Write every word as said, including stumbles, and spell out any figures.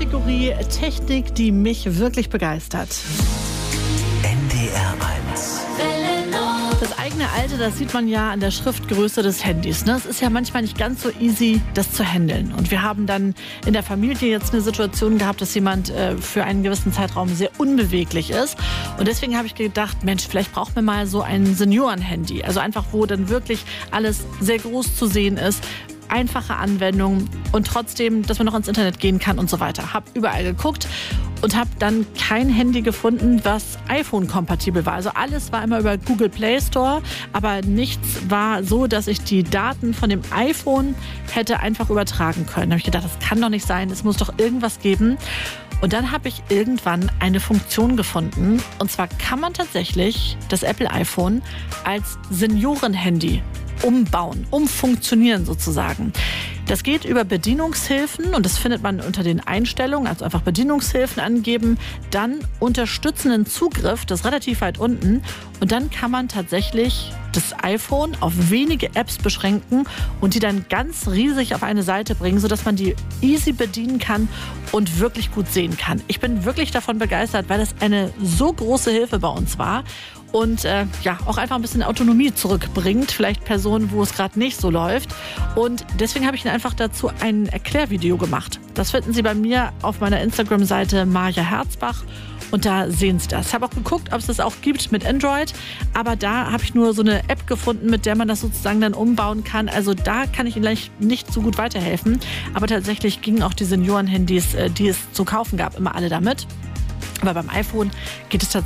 Kategorie Technik, die mich wirklich begeistert. N D R eins. Das eigene Alter, das sieht man ja an der Schriftgröße des Handys. Ne? Es ist ja manchmal nicht ganz so easy, das zu handeln. Und wir haben dann in der Familie jetzt eine Situation gehabt, dass jemand äh, für einen gewissen Zeitraum sehr unbeweglich ist. Und deswegen habe ich gedacht, Mensch, vielleicht braucht man mal so ein Senioren-Handy. Also einfach, wo dann wirklich alles sehr groß zu sehen ist. Einfache Anwendung und trotzdem, dass man noch ins Internet gehen kann und so weiter. Hab überall geguckt und habe dann kein Handy gefunden, was iPhone-kompatibel war. Also alles war immer über Google Play Store, aber nichts war so, dass ich die Daten von dem iPhone hätte einfach übertragen können. Da habe ich gedacht, das kann doch nicht sein, es muss doch irgendwas geben. Und dann habe ich irgendwann eine Funktion gefunden. Und zwar kann man tatsächlich das Apple iPhone als Senioren-Handy umbauen, umfunktionieren sozusagen. Das geht über Bedienungshilfen und das findet man unter den Einstellungen, also einfach Bedienungshilfen angeben, dann unterstützenden Zugriff, das ist relativ weit unten und dann kann man tatsächlich das iPhone auf wenige Apps beschränken und die dann ganz riesig auf eine Seite bringen, sodass man die easy bedienen kann und wirklich gut sehen kann. Ich bin wirklich davon begeistert, weil das eine so große Hilfe bei uns war und äh, ja auch einfach ein bisschen Autonomie zurückbringt, vielleicht Personen, wo es gerade nicht so läuft. Und deswegen habe ich Ihnen einfach dazu ein Erklärvideo gemacht. Das finden Sie bei mir auf meiner Instagram-Seite Maja Herzbach. Und da sehen Sie das. Ich habe auch geguckt, ob es das auch gibt mit Android. Aber da habe ich nur so eine App gefunden, mit der man das sozusagen dann umbauen kann. Also da kann ich Ihnen nicht so gut weiterhelfen. Aber tatsächlich gingen auch die Senioren-Handys, die es zu kaufen gab, immer alle damit. Aber beim iPhone geht es tatsächlich